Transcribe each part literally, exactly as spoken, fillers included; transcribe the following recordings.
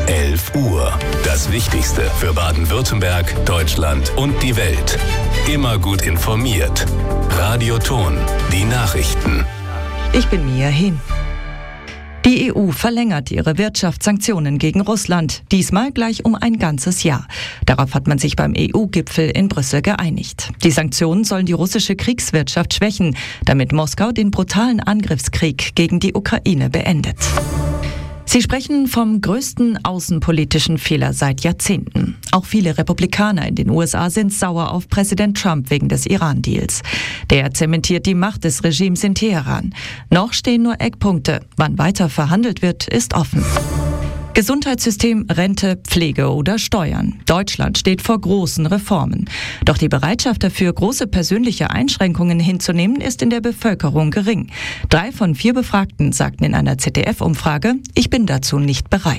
elf Uhr. Das Wichtigste für Baden-Württemberg, Deutschland und die Welt. Immer gut informiert. Radio Ton, die Nachrichten. Ich bin Mia Hin. Die E U verlängert ihre Wirtschaftssanktionen gegen Russland, diesmal gleich um ein ganzes Jahr. Darauf hat man sich beim E U-Gipfel in Brüssel geeinigt. Die Sanktionen sollen die russische Kriegswirtschaft schwächen, damit Moskau den brutalen Angriffskrieg gegen die Ukraine beendet. Sie sprechen vom größten außenpolitischen Fehler seit Jahrzehnten. Auch viele Republikaner in den U S A sind sauer auf Präsident Trump wegen des Iran-Deals. Der zementiert die Macht des Regimes in Teheran. Noch stehen nur Eckpunkte. Wann weiter verhandelt wird, ist offen. Gesundheitssystem, Rente, Pflege oder Steuern. Deutschland steht vor großen Reformen. Doch die Bereitschaft dafür, große persönliche Einschränkungen hinzunehmen, ist in der Bevölkerung gering. Drei von vier Befragten sagten in einer Z D F-Umfrage, ich bin dazu nicht bereit.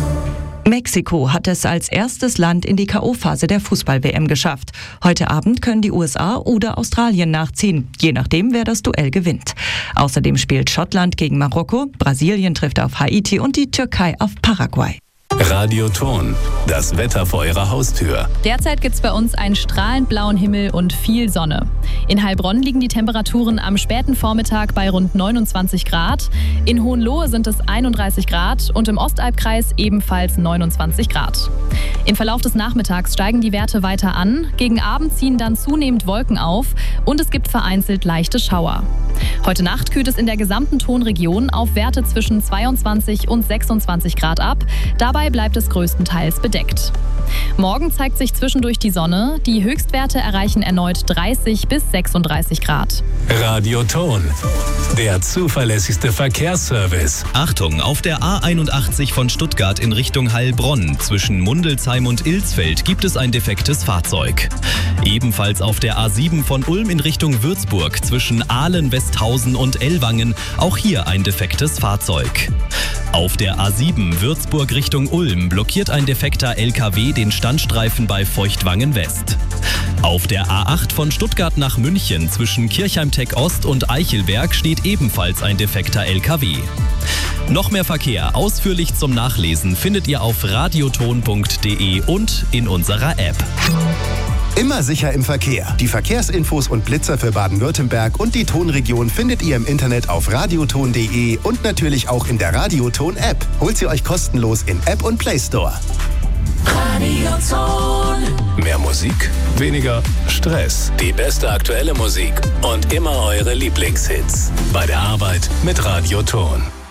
Mexiko hat es als erstes Land in die K O-Phase der Fußball-W M geschafft. Heute Abend können die U S A oder Australien nachziehen, je nachdem, wer das Duell gewinnt. Außerdem spielt Schottland gegen Marokko, Brasilien trifft auf Haiti und die Türkei auf Paraguay. Radio Ton, das Wetter vor Ihrer Haustür. Derzeit gibt es bei uns einen strahlend blauen Himmel und viel Sonne. In Heilbronn liegen die Temperaturen am späten Vormittag bei rund neunundzwanzig Grad. In Hohenlohe sind es einunddreißig Grad und im Ostalbkreis ebenfalls neunundzwanzig Grad. Im Verlauf des Nachmittags steigen die Werte weiter an. Gegen Abend ziehen dann zunehmend Wolken auf und es gibt vereinzelt leichte Schauer. Heute Nacht kühlt es in der gesamten Tonregion auf Werte zwischen zweiundzwanzig und sechsundzwanzig Grad ab. Dabei bleibt es größtenteils bedeckt. Morgen zeigt sich zwischendurch die Sonne. Die Höchstwerte erreichen erneut dreißig bis sechsunddreißig Grad. Radio Ton, der zuverlässigste Verkehrsservice. Achtung, auf der A einundachtzig von Stuttgart in Richtung Heilbronn zwischen Mundelsheim und Ilsfeld gibt es ein defektes Fahrzeug. Ebenfalls auf der A sieben von Ulm in Richtung Würzburg zwischen Aalen, Westhausen und Ellwangen, auch hier ein defektes Fahrzeug. Auf der A sieben Würzburg Richtung Ulm blockiert ein defekter L K W den Standstreifen bei Feuchtwangen West. Auf der A acht von Stuttgart nach München zwischen Kirchheim-Tech Ost und Eichelberg steht ebenfalls ein defekter L K W. Noch mehr Verkehr ausführlich zum Nachlesen findet ihr auf radioton punkt de und in unserer App. Immer sicher im Verkehr. Die Verkehrsinfos und Blitzer für Baden-Württemberg und die Tonregion findet ihr im Internet auf radioton punkt de und natürlich auch in der Radioton-App. Holt sie euch kostenlos in App und Play Store. Radioton. Mehr Musik, weniger Stress. Die beste aktuelle Musik und immer eure Lieblingshits. Bei der Arbeit mit Radioton.